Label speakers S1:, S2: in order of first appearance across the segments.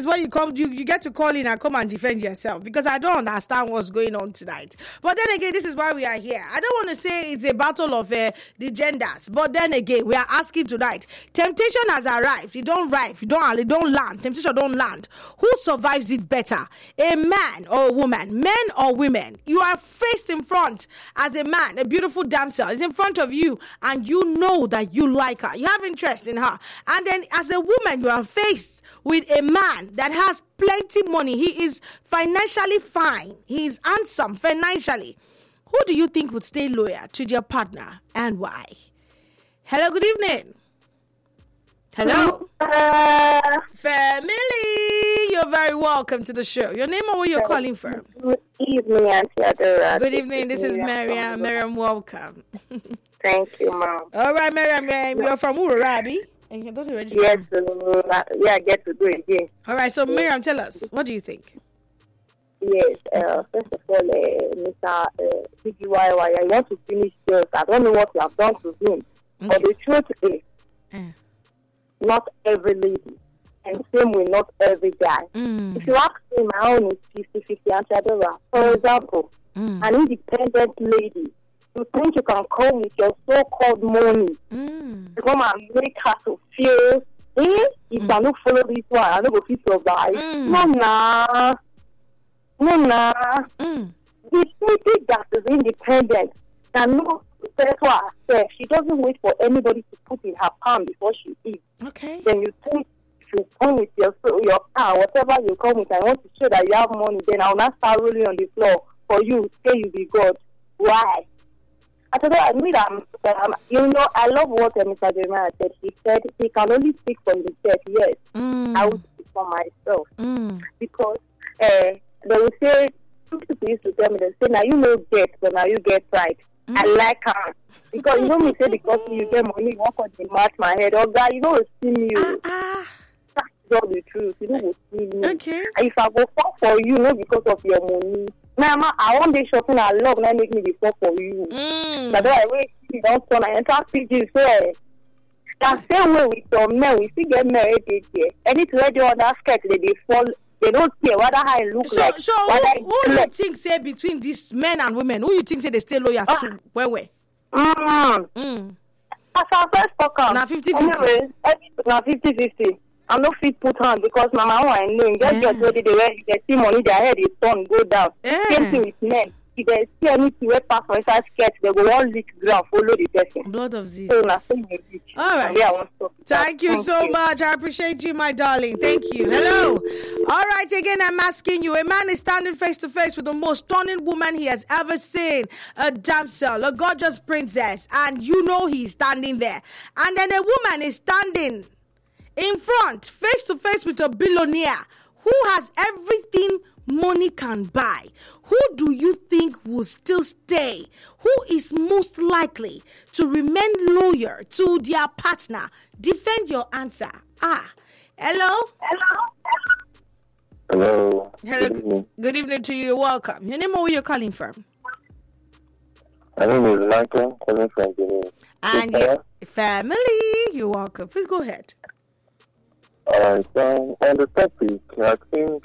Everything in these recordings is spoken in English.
S1: is what you get to call in and come and defend yourself, because I don't understand what's going on tonight. But then again, this is why we are here. I don't want to say it's a battle of the genders, but then again, we are asking tonight. Temptation has arrived. You don't land. Temptation don't land. Who survives it better? A man or a woman? Men or women? You are faced in front as a man. A beautiful damsel is in front of you, and you know that you like her. You have interest in her. And then as a woman, you are faced with a man that has plenty money. He is financially fine. He is handsome financially. Who do you think would stay loyal to their partner, and why? Hello, good evening. Hello. Family, you're very welcome to the show. Your name or where you're calling from?
S2: Good evening, Auntie Adora.
S1: Good evening, this is Miriam. Miriam, welcome.
S2: Thank you, Mom.
S1: All right, Miriam, you're from Urabi. And you don't register.
S2: Yes, I get to do it again.
S1: All right, so Miriam, tell us, what do you think?
S2: Yes, first of all, Mr. BGYY, I want to finish this. I don't know what you have done to him. Okay. But the truth is, not every lady, and same way, not every guy. If you ask me, my own is 50-50 Anti-Adora. For example, an independent lady, you think you can come with your so-called money to come and make her to feel, if I don't follow this one, I don't go fit survive. No, the lady that is independent can know better herself. She doesn't wait for anybody to put in her palm before she eats.
S1: Okay.
S2: Then you think if you come with your car, whatever you come with, I want to show that you have money, then I'll not start rolling on the floor for you, say you be God. Why? I said, I mean, I love what Mr. Jeremiah said. He said he can only speak for himself. Yes, I will speak for myself. Because they will say, people used to tell me, they say, now you know get, but now you get pride. I like her. Because you know me say, because you get money, you walk on the match my head. Oh, God, you know what's see me. That's not the truth. You know what's see me.
S1: Okay.
S2: And if I go fall for you, not because of your money. Mama, I want this shopping I love, and make me be fall for you. That's why I wait, you don't turn and enter PG. So, that same way with your men, we still get married this year. Anything where they on that skirt, they fall. They don't care whether how I look like.
S1: So who you think say between these men and women? Who you think say they stay loyal to? Where?
S2: That's our first talker.
S1: Now 50-50.
S2: Anyway, now 50-50. I'm not fit put on because Mama, I know get ready the way you see money, their head is turn go down. Same thing with men. If they see anything where pass for inside skirt, they go all lick ground, follow the person.
S1: Blood of Jesus.
S2: So,
S1: all right. Thank you so much. I appreciate you, my darling. Thank you. Hello. All right. Again, I'm asking you. A man is standing face to face with the most stunning woman he has ever seen. A damsel, a gorgeous princess. And you know he's standing there. And then a woman is standing in front, face to face with a billionaire who has everything money can buy. Who do you think will still stay? Who is most likely to remain loyal to their partner? Defend your answer. Hello?
S3: Hello.
S1: Good evening to you. You're welcome. Your name or where you're calling from?
S3: My name is Michael, calling from Benin.
S1: And your family, you're welcome. Please go ahead.
S3: Alright, so on the topic, I think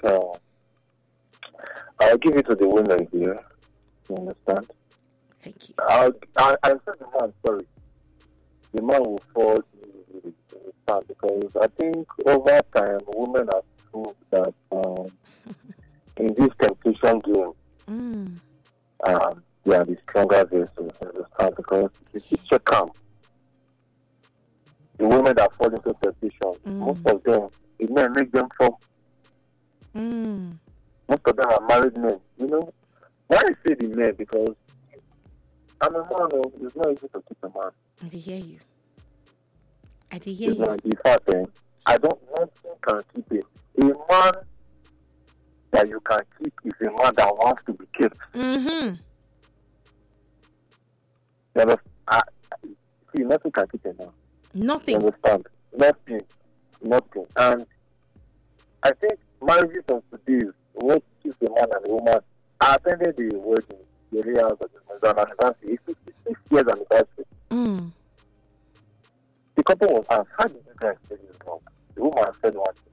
S3: I'll give it to the women here. You understand?
S1: Thank you.
S3: I said the man, sorry. The man will fall easily, you understand? Because I think over time, women have proved that in this temptation game, they are the stronger vessels, you understand? Because the picture comes. The women that fall into temptation, most of them, the men make them fall. Most of them are married men. You know, why I say the men? Because I'm a man, it's not easy to keep a man.
S1: I did hear you.
S3: In fact, I don't want to keep it. A man that you can keep is a man that wants to be kept. See, nothing can keep a man.
S1: Nothing.
S3: You understand? Nothing. And I think marriages of today, what keeps a man and a woman, I attended the wedding, the real house of the anniversary. It's 6 years anniversary. The couple was asked, how did you guys get this wrong? The woman said one